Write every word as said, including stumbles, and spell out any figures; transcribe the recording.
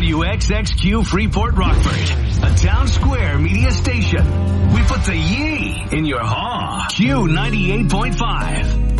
W X X Q Freeport Rockford, a town square media station. We put the yee in your haw. Q ninety-eight point five.